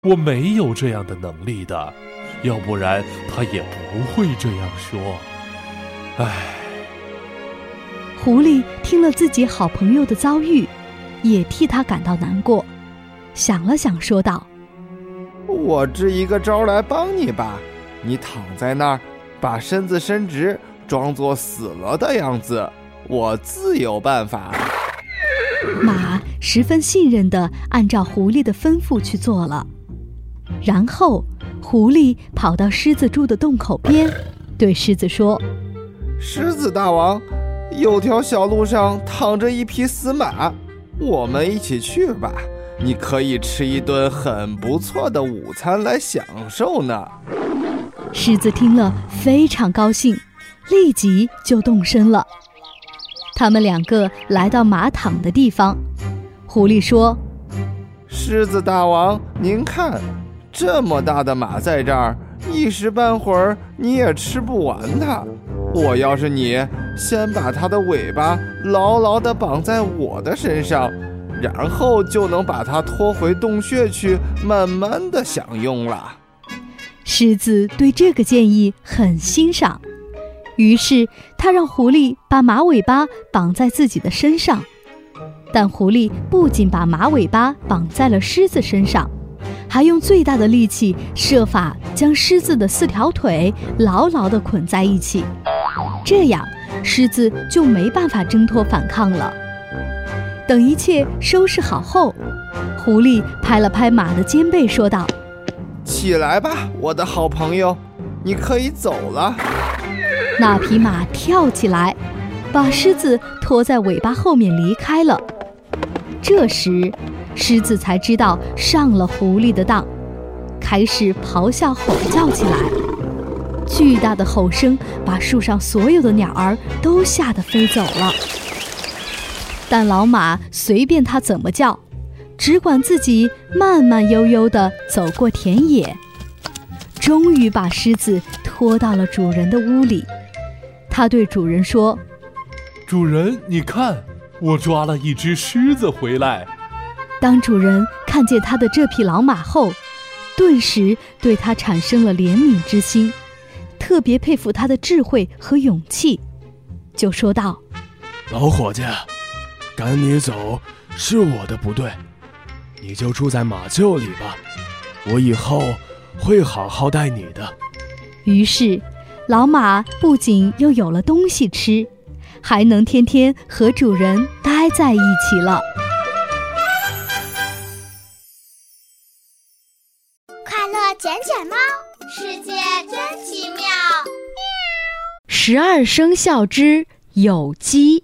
我没有这样的能力的，要不然他也不会这样说。唉。 狐狸听了自己好朋友的遭遇，也替他感到难过，想了想说道： 我支一个招来帮你吧，你躺在那儿，把身子伸直，装作死了的样子，我自有办法。 马十分信任地按照狐狸的吩咐去做了，然后狐狸跑到狮子住的洞口边，对狮子说： 狮子大王，有条小路上躺着一匹死马，我们一起去吧，你可以吃一顿很不错的午餐来享受呢。 狮子听了非常高兴，立即就动身了。他们两个来到马躺的地方，狐狸说： 狮子大王，您看，这么大的马在这儿，一时半会儿你也吃不完它。我要是你，先把它的尾巴牢牢地绑在我的身上，然后就能把它拖回洞穴去，慢慢地享用了。 狮子对这个建议很欣赏，于是他让狐狸把马尾巴绑在自己的身上。但狐狸不仅把马尾巴绑在了狮子身上，还用最大的力气设法将狮子的4条腿牢牢地捆在一起，这样狮子就没办法挣脱反抗了。等一切收拾好后，狐狸拍了拍马的肩背说道： 起来吧，我的好朋友，你可以走了。 那匹马跳起来，把狮子拖在尾巴后面离开了。这时狮子才知道上了狐狸的当，开始咆哮吼叫起来。巨大的吼声把树上所有的鸟儿都吓得飞走了。但老马随便它怎么叫，只管自己慢慢悠悠地走过田野，终于把狮子拖到了主人的屋里。他对主人说： 主人，你看，我抓了一只狮子回来。 当主人看见他的这匹老马后，顿时对他产生了怜悯之心，特别佩服他的智慧和勇气，就说道： 老伙计，赶你走是我的不对，你就住在马厩里吧，我以后会好好待你的。 于是老马不仅又有了东西吃，还能天天和主人待在一起了。 快乐捡捡猫，世界真奇妙。 12生肖之有鸡。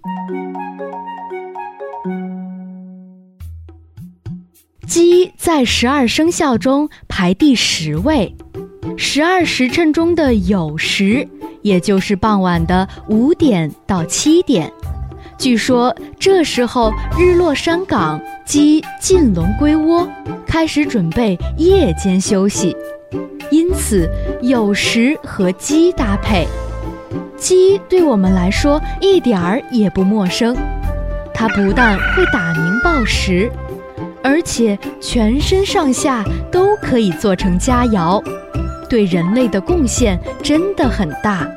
鸡在12生肖中排第10位，12时辰中的酉时，也就是傍晚的5点到7点。据说这时候日落山岗，鸡进笼归窝，开始准备夜间休息，因此酉时和鸡搭配。鸡对我们来说一点儿也不陌生，它不但会打鸣报时，而且全身上下都可以做成佳肴，对人类的贡献真的很大。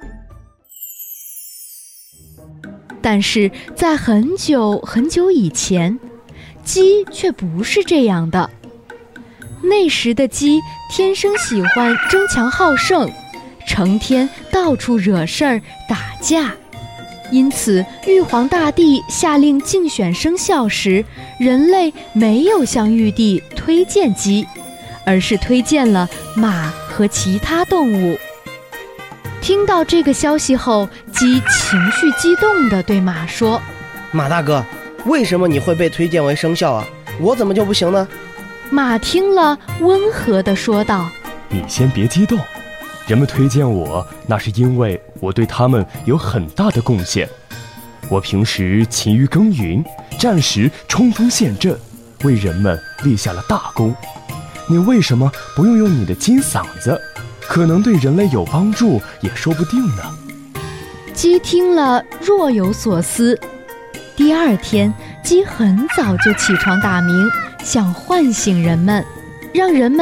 但是在很久很久以前，鸡却不是这样的。那时的鸡天生喜欢争强好胜，成天到处惹事儿打架。因此玉皇大帝下令竞选生肖时，人类没有向玉帝推荐鸡，而是推荐了马和其他动物。听到这个消息后，鸡情绪激动地对马说： 马大哥，为什么你会被推荐为生肖啊？我怎么就不行呢？ 马听了温和地说道： 你先别激动，人们推荐我，那是因为我对他们有很大的贡献。我平时勤于耕耘，战时冲锋陷阵，为人们立下了大功。你为什么不用你的金嗓子？可能对人类有帮助也说不定呢。 鸡听了若有所思。第二天，鸡很早就起床打鸣，想唤醒人们。 让人们